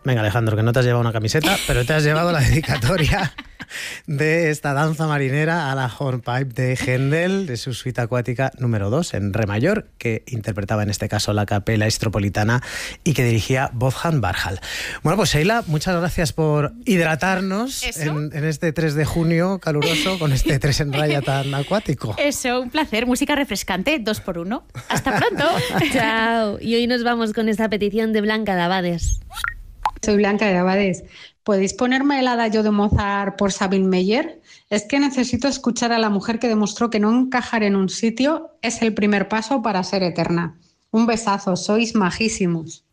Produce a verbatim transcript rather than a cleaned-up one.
Venga, Alejandro, que no te has llevado una camiseta, pero te has llevado la dedicatoria de esta danza marinera a la hornpipe de Händel, de su suite acuática número dos en re mayor, que interpretaba en este caso la Capella Estropolitana y que dirigía Wolfgang Barhal. Bueno, pues Sheila, muchas gracias por hidratarnos en, en este tres de junio caluroso con este tres en raya tan acuático. Eso, un placer. Música refrescante, dos por uno. Hasta pronto. Chao. Y hoy nos vamos con esta petición de Blanca de Abades. Soy Blanca de Abades. ¿Podéis ponerme el adagio de Mozart por Sabine Meyer? Es que necesito escuchar a la mujer que demostró que no encajar en un sitio es el primer paso para ser eterna. Un besazo, sois majísimos.